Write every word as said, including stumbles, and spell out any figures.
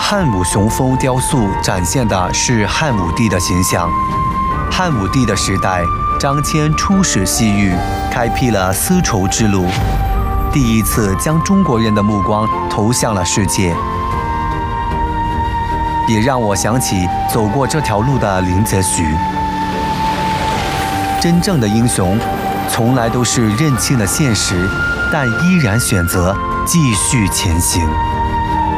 汉武雄风雕塑展现的是汉武帝的形象。汉武帝的时代，张骞出使西域，开辟了丝绸之路，第一次将中国人的目光投向了世界，也让我想起走过这条路的林则徐。真正的英雄，从来都是认清了现实，但依然选择继续前行。